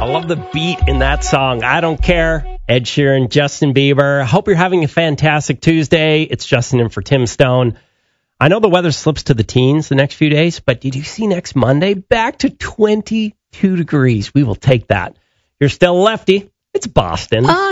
I love the beat in that song. I Don't Care. Ed Sheeran, Justin Bieber. Hope you're having a fantastic Tuesday. It's Justin in for Tim Stone. I know the weather slips to the teens the next few days, but did you see next Monday? Back to 22 degrees. We will take that. You're still Lefty. It's Boston.